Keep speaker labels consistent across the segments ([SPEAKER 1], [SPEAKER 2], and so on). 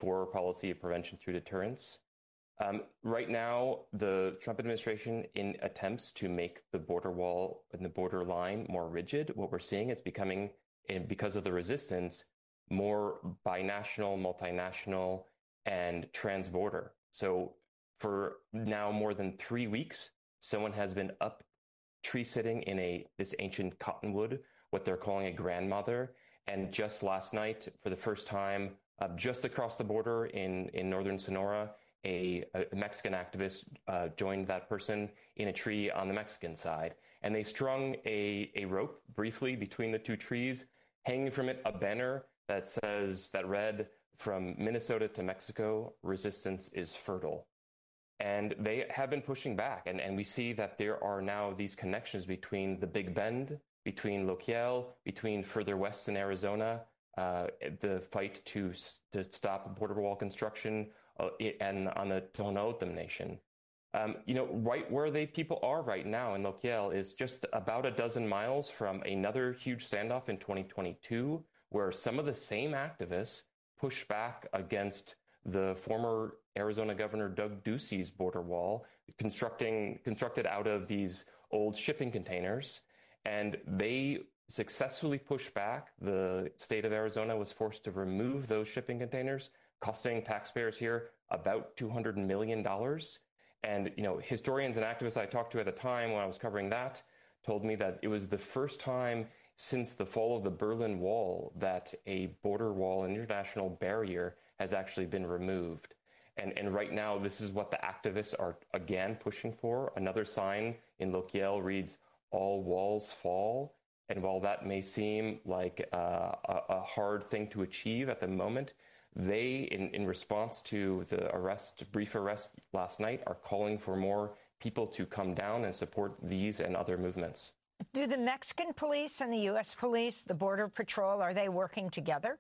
[SPEAKER 1] for policy of prevention through deterrence. Right now, the Trump administration, in attempts to make the border wall and the border line more rigid, what we're seeing, it's becoming, and because of the resistance, more binational, multinational, and transborder. So for now more than 3 weeks, someone has been up tree sitting in this ancient cottonwood, what they're calling a grandmother. And just last night, for the first time, just across the border in northern Sonora, a Mexican activist joined that person in a tree on the Mexican side. And they strung a rope briefly between the two trees, hanging from it a banner that read, "From Minnesota to Mexico, resistance is fertile." And they have been pushing back. And we see that there are now these connections between the Big Bend, between Lochiel, between further west in Arizona, the fight to stop border wall construction, and on the Tohono O'odham Nation. Right where people are right now in Lochiel is just about a dozen miles from another huge standoff in 2022, where some of the same activists pushed back against the former Arizona Governor Doug Ducey's border wall, constructed out of these old shipping containers. And they successfully pushed back. The state of Arizona was forced to remove those shipping containers, costing taxpayers here about $200 million. And, historians and activists I talked to at the time when I was covering that told me that it was the first time since the fall of the Berlin Wall that a border wall, an international barrier, has actually been removed. And right now, this is what the activists are again pushing for. Another sign in Lochiel reads, "All walls fall." And while that may seem like a hard thing to achieve at the moment, they, in response to the brief arrest last night, are calling for more people to come down and support these and other movements.
[SPEAKER 2] Do the Mexican police and the U.S. police, the Border Patrol, are they working together?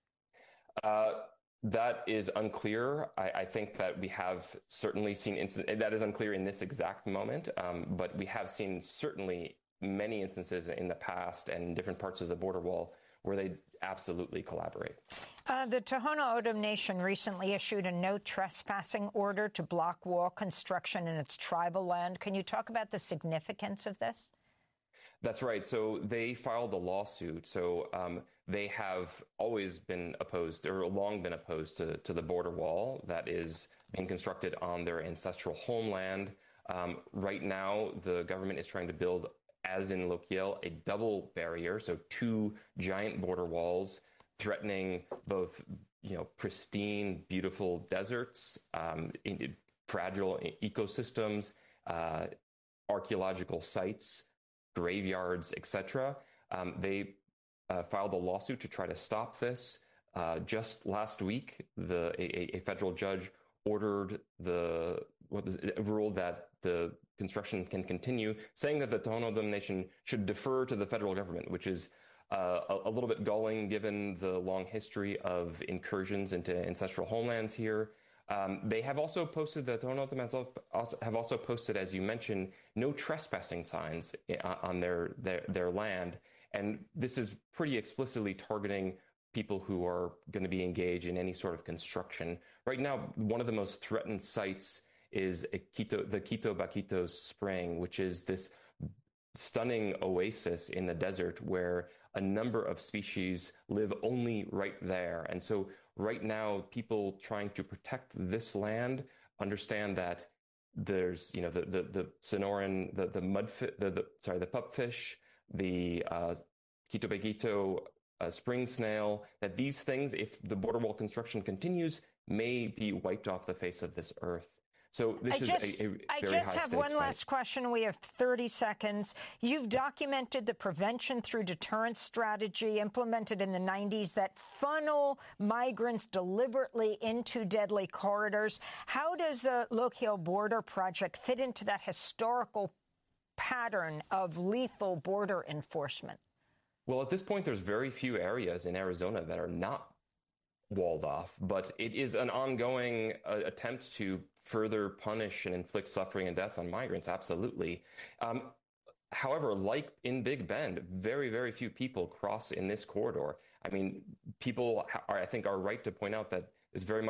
[SPEAKER 1] That is unclear. I think that we have certainly seen that is unclear in this exact moment, but we have seen certainly many instances in the past and in different parts of the border wall where they absolutely collaborate.
[SPEAKER 2] The Tohono O'odham Nation recently issued a no trespassing order to block wall construction in its tribal land. Can you talk about the significance of this?
[SPEAKER 1] That's right. So they filed a lawsuit. So they have always been opposed, or long been opposed to the border wall that is being constructed on their ancestral homeland. Right now, the government is trying to build, as in Lochiel, a double barrier, so two giant border walls threatening both, pristine, beautiful deserts, fragile ecosystems, archaeological sites, graveyards, etc. They filed a lawsuit to try to stop this. Just last week, a federal judge ordered ruled that the construction can continue, saying that the Tohono O'odham Nation should defer to the federal government, which is a little bit galling given the long history of incursions into ancestral homelands here. They have also posted, the Tohono O'odham have also posted, as you mentioned, no trespassing signs on their land. And this is pretty explicitly targeting people who are going to be engaged in any sort of construction. Right now, one of the most threatened sites is the Quito Baquito Spring, which is this stunning oasis in the desert where a number of species live only right there. And so right now, people trying to protect this land understand that there's, the Sonoran, the pupfish, the Quito Baquito spring snail, that these things, if the border wall construction continues, may be wiped off the face of this earth. So this is a very high stakes
[SPEAKER 2] I just have one last question. We have 30 seconds. You've documented the prevention through deterrence strategy implemented in the 90s that funnel migrants deliberately into deadly corridors. How does the Lochiel Border Project fit into that historical pattern of lethal border enforcement?
[SPEAKER 1] Well, at this point, there's very few areas in Arizona that are not walled off, but it is an ongoing attempt to further punish and inflict suffering and death on migrants, absolutely. However, like in Big Bend, very, very few people cross in this corridor. I mean, people, I think, are right to point out that it's very much